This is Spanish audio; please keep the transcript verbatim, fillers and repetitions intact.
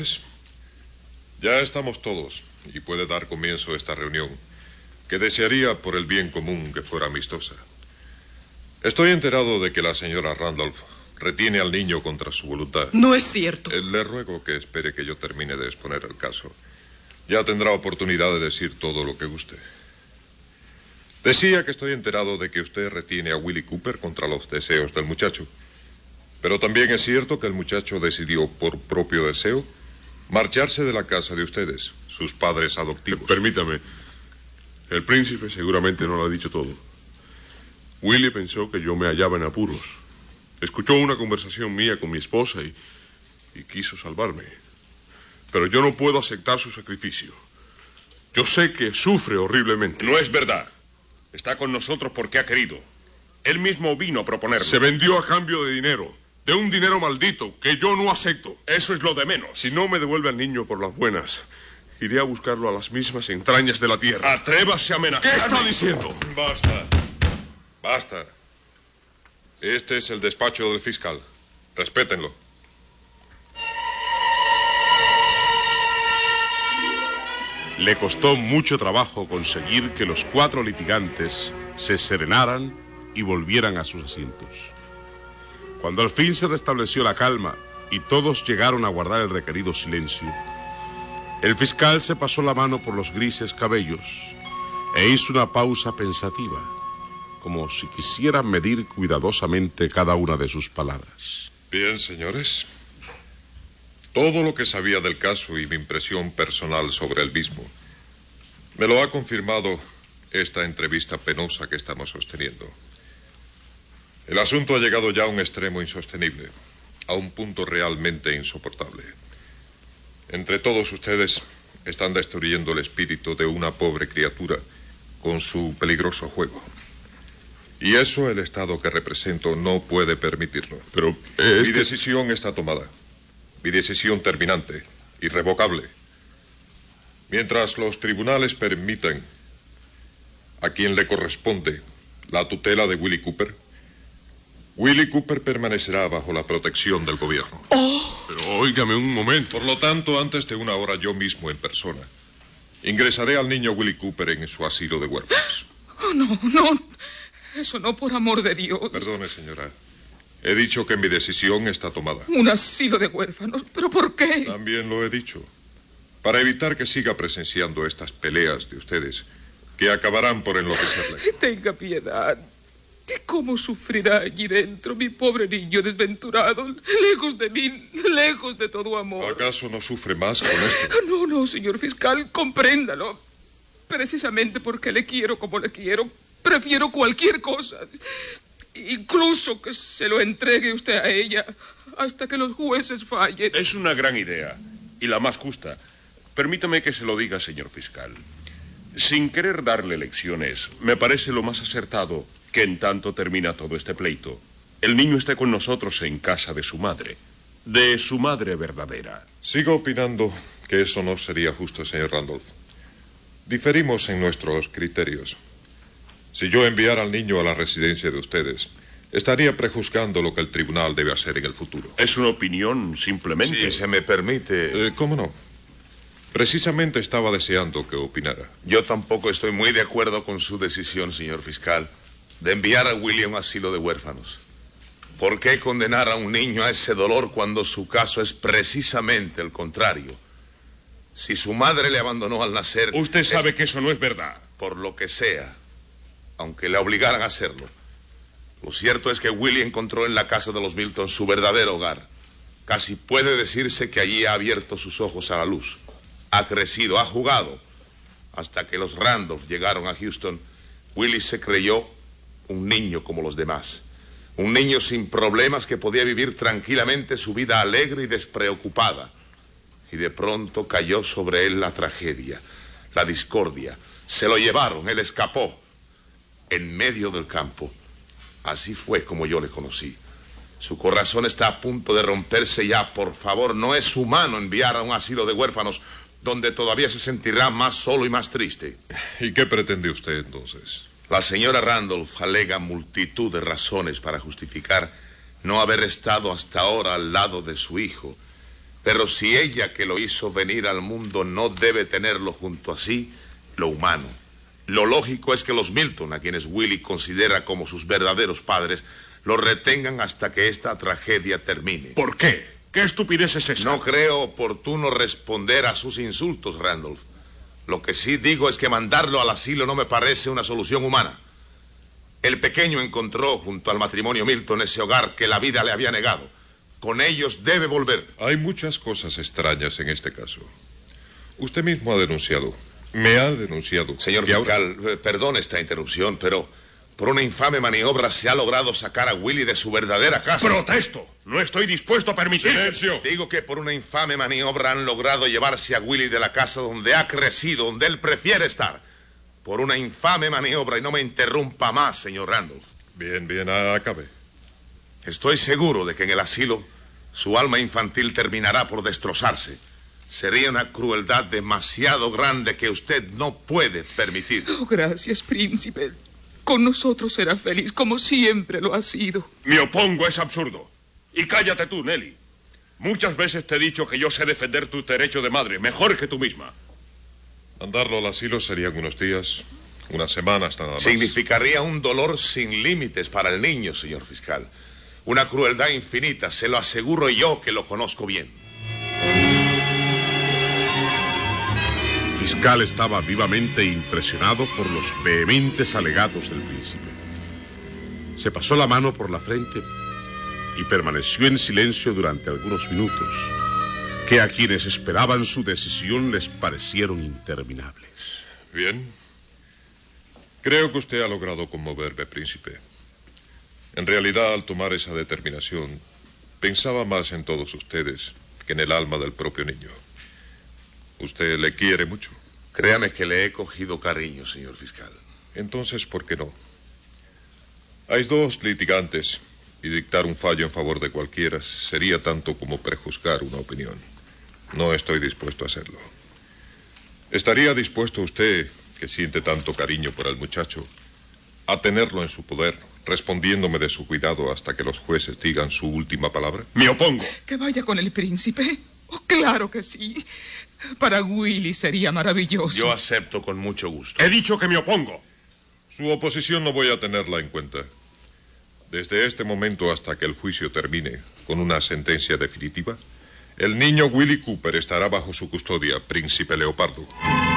Ya estamos todos y puede dar comienzo a esta reunión, que desearía por el bien común que fuera amistosa. Estoy enterado de que la señora Randolph retiene al niño contra su voluntad. No es cierto. Eh, le ruego que espere que yo termine de exponer el caso. Ya tendrá oportunidad de decir todo lo que guste. Decía que estoy enterado de que usted retiene a Willie Cooper contra los deseos del muchacho. Pero también es cierto que el muchacho decidió, por propio deseo, marcharse de la casa de ustedes, sus padres adoptivos. Permítame. El príncipe seguramente no lo ha dicho todo. Willie pensó que yo me hallaba en apuros. Escuchó una conversación mía con mi esposa y, y quiso salvarme. Pero yo no puedo aceptar su sacrificio. Yo sé que sufre horriblemente. No es verdad. Está con nosotros porque ha querido. Él mismo vino a proponerlo. Se vendió a cambio de dinero. De un dinero maldito que yo no acepto. Eso es lo de menos. Si no me devuelve al niño por las buenas, iré a buscarlo a las mismas entrañas de la tierra. Atrévase a amenazar. ¿Qué está diciendo? Basta. Basta. Este es el despacho del fiscal. Respétenlo. Le costó mucho trabajo conseguir que los cuatro litigantes se serenaran y volvieran a sus asientos. Cuando al fin se restableció la calma y todos llegaron a guardar el requerido silencio, el fiscal se pasó la mano por los grises cabellos e hizo una pausa pensativa, como si quisiera medir cuidadosamente cada una de sus palabras. Bien, señores. Todo lo que sabía del caso y mi impresión personal sobre el mismo me lo ha confirmado esta entrevista penosa que estamos sosteniendo. El asunto ha llegado ya a un extremo insostenible, a un punto realmente insoportable. Entre todos ustedes están destruyendo el espíritu de una pobre criatura con su peligroso juego. Y eso el Estado que represento no puede permitirlo. Pero eh, mi que... decisión está tomada. Mi decisión terminante, irrevocable. Mientras los tribunales permitan a quien le corresponde la tutela de Willie Cooper, Willie Cooper permanecerá bajo la protección del gobierno. Oh. Pero óigame un momento. Por lo tanto, antes de una hora yo mismo en persona ingresaré al niño Willie Cooper en su asilo de huérfanos. Oh, no, no. Eso no, por amor de Dios. Perdone, señora. He dicho que mi decisión está tomada. Un asilo de huérfanos. ¿Pero por qué? También lo he dicho. Para evitar que siga presenciando estas peleas de ustedes, que acabarán por enloquecerle. Tenga piedad. ¿Cómo sufrirá allí dentro mi pobre niño desventurado? Lejos de mí, lejos de todo amor. ¿Acaso no sufre más con esto? No, no, señor fiscal, compréndalo. Precisamente porque le quiero como le quiero, prefiero cualquier cosa. Incluso que se lo entregue usted a ella hasta que los jueces fallen. Es una gran idea y la más justa. Permítame que se lo diga, señor fiscal. Sin querer darle lecciones, me parece lo más acertado que en tanto termina todo este pleito, el niño esté con nosotros en casa de su madre, de su madre verdadera. Sigo opinando que eso no sería justo, señor Randolph. Diferimos en nuestros criterios. Si yo enviara al niño a la residencia de ustedes, estaría prejuzgando lo que el tribunal debe hacer en el futuro. Es una opinión, simplemente. Si se me permite... Eh, ¿Cómo no? Precisamente estaba deseando que opinara. Yo tampoco estoy muy de acuerdo con su decisión, señor fiscal, de enviar a Willie a un asilo de huérfanos. ¿Por qué condenar a un niño a ese dolor cuando su caso es precisamente el contrario? Si su madre le abandonó al nacer... Usted sabe es... que eso no es verdad. Por lo que sea, aunque le obligaran a hacerlo. Lo cierto es que Willie encontró en la casa de los Milton su verdadero hogar. Casi puede decirse que allí ha abierto sus ojos a la luz. Ha crecido, ha jugado. Hasta que los Randolph llegaron a Houston, Willie se creyó un niño como los demás. Un niño sin problemas que podía vivir tranquilamente su vida alegre y despreocupada. Y de pronto cayó sobre él la tragedia, la discordia. Se lo llevaron, él escapó. En medio del campo. Así fue como yo le conocí. Su corazón está a punto de romperse ya. Por favor, no es humano enviar a un asilo de huérfanos donde todavía se sentirá más solo y más triste. ¿Y qué pretende usted entonces? La señora Randolph alega multitud de razones para justificar no haber estado hasta ahora al lado de su hijo. Pero si ella que lo hizo venir al mundo no debe tenerlo junto a sí, lo humano, lo lógico es que los Milton, a quienes Willie considera como sus verdaderos padres, lo retengan hasta que esta tragedia termine. ¿Por qué? ¿Qué estupidez es esa? No creo oportuno responder a sus insultos, Randolph. Lo que sí digo es que mandarlo al asilo no me parece una solución humana. El pequeño encontró junto al matrimonio Milton ese hogar que la vida le había negado. Con ellos debe volver. Hay muchas cosas extrañas en este caso. Usted mismo ha denunciado, me ha denunciado. Señor fiscal, ahora... perdone esta interrupción, pero por una infame maniobra se ha logrado sacar a Willie de su verdadera casa. ¡Protesto! No estoy dispuesto a permitir. ¡Silencio! Digo que por una infame maniobra han logrado llevarse a Willie de la casa donde ha crecido, donde él prefiere estar. Por una infame maniobra, y no me interrumpa más, señor Randolph. Bien, bien, acabe. Estoy seguro de que en el asilo su alma infantil terminará por destrozarse. Sería una crueldad demasiado grande que usted no puede permitir. Oh, gracias, príncipe. Con nosotros será feliz, como siempre lo ha sido. Me opongo, es absurdo. Y cállate tú, Nelly. Muchas veces te he dicho que yo sé defender tus derechos de madre, mejor que tú misma. Mandarlo al asilo serían unos días, unas semanas nada más. Significaría un dolor sin límites para el niño, señor fiscal. Una crueldad infinita, se lo aseguro yo que lo conozco bien. El fiscal estaba vivamente impresionado por los vehementes alegatos del príncipe. Se pasó la mano por la frente y permaneció en silencio durante algunos minutos, que a quienes esperaban su decisión les parecieron interminables. Bien. Creo que usted ha logrado conmoverme, príncipe. En realidad, al tomar esa determinación, pensaba más en todos ustedes que en el alma del propio niño. Usted le quiere mucho. Créame que le he cogido cariño, señor fiscal. Entonces, ¿por qué no? Hay dos litigantes y dictar un fallo en favor de cualquiera sería tanto como prejuzgar una opinión. No estoy dispuesto a hacerlo. ¿Estaría dispuesto usted, que siente tanto cariño por el muchacho, a tenerlo en su poder, respondiéndome de su cuidado hasta que los jueces digan su última palabra? Me opongo. ¿Que vaya con el príncipe? Oh, claro que sí. Para Willie sería maravilloso. Yo acepto con mucho gusto. He dicho que me opongo. Su oposición no voy a tenerla en cuenta. Desde este momento hasta que el juicio termine con una sentencia definitiva, el niño Willie Cooper estará bajo su custodia, príncipe Leopardo.